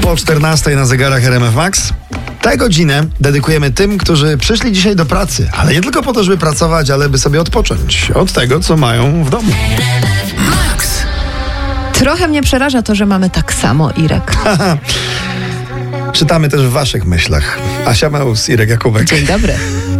Po 14 na zegarach RMF Max. Tę godzinę dedykujemy tym, którzy przyszli dzisiaj do pracy, ale nie tylko po to, żeby pracować, ale by sobie odpocząć od tego, co mają w domu. Max. Trochę mnie przeraża to, że mamy tak samo, Irek. Czytamy też w waszych myślach. Asia Meus, Irek Jakubek. Dzień dobry.